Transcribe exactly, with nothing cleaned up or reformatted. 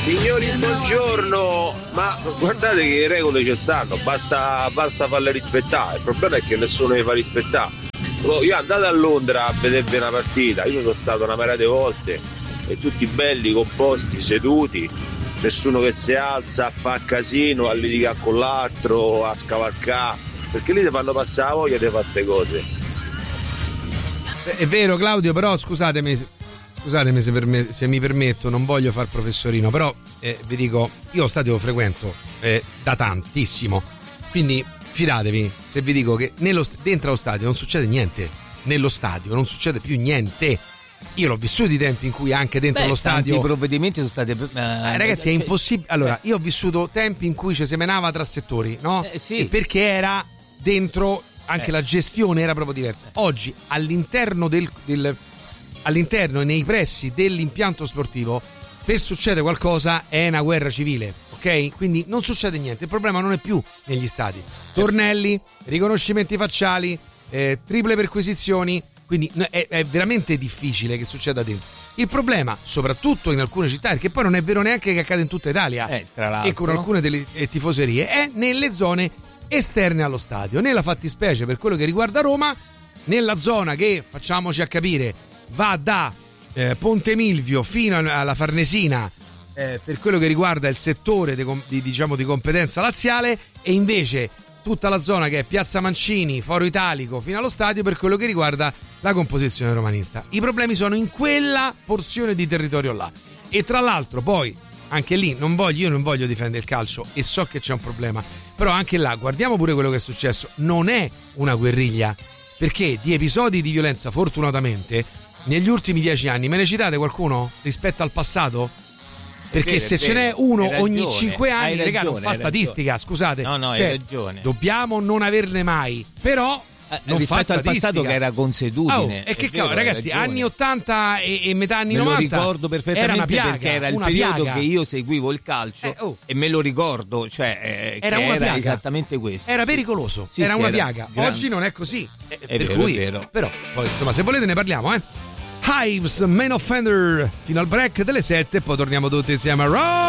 Signori, buongiorno, ma guardate che le regole ci stanno, basta, basta farle rispettare, il problema è che nessuno le fa rispettare. Io andate a Londra a vedervi una partita, io sono stato una marea di volte e tutti belli, composti, seduti, nessuno che si alza, fa casino, a litigare con l'altro, a scavalcare, perché lì ti fanno passare la voglia di fare queste cose. È vero Claudio, però scusatemi Scusatemi se, per me, se mi permetto, non voglio far professorino, però eh, vi dico, io lo stadio lo frequento eh, da tantissimo, quindi fidatevi se vi dico che nello, dentro allo stadio non succede niente, nello stadio non succede più niente. Io l'ho vissuto i tempi in cui anche dentro Beh, lo stadio tanti provvedimenti sono stati uh, eh, ragazzi è impossibile. Allora io ho vissuto tempi in cui ci semenava tra settori, no? Eh, sì. E perché era dentro anche eh. la gestione era proprio diversa. Oggi all'interno del, del all'interno e nei pressi dell'impianto sportivo, per succedere qualcosa è una guerra civile, ok? Quindi non succede niente, il problema non è più negli stadi. Tornelli, riconoscimenti facciali, eh, triple perquisizioni, quindi è, è veramente difficile che succeda dentro. Il problema, soprattutto in alcune città, perché poi non è vero neanche che accade in tutta Italia, eh, tra l'altro, e con alcune delle eh, tifoserie, è nelle zone esterne allo stadio, nella fattispecie per quello che riguarda Roma, nella zona che, facciamoci a capire, va da eh, Ponte Milvio fino alla Farnesina eh, per quello che riguarda il settore di, di, diciamo, di competenza laziale, e invece tutta la zona che è Piazza Mancini, Foro Italico fino allo stadio per quello che riguarda la composizione romanista. I problemi sono in quella porzione di territorio là, e tra l'altro poi anche lì non voglio, io non voglio difendere il calcio e so che c'è un problema, però anche là guardiamo pure quello che è successo, non è una guerriglia, perché di episodi di violenza fortunatamente negli ultimi dieci anni me ne citate qualcuno rispetto al passato? Perché vero, se ce n'è uno ragione, ogni cinque anni, raga, non fa statistica, ragione. Scusate. No, no, cioè, hai ragione. Dobbiamo non averne mai, però eh, rispetto al passato che era consuetudine. Oh, e che cavolo, ragazzi, anni ottanta e, e metà anni me novanta me lo ricordo perfettamente, era una piaga, perché era il periodo piaga. Che io seguivo il calcio eh, oh. e me lo ricordo, cioè eh, era, che una era piaga. Esattamente questo. Era pericoloso, sì, era sì, una era piaga. gran... Oggi non è così. Eh, è per vero, cui, è vero. Però, poi, insomma, se volete ne parliamo, eh. Hives, Man Offender, fino al break delle sette, poi torniamo tutti insieme a Rock